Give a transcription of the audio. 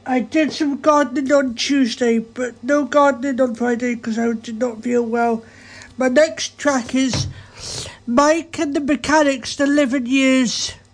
I did some gardening on Tuesday, but no gardening on Friday because I did not feel well. My next track is Mike and the Mechanics, the 11 Years.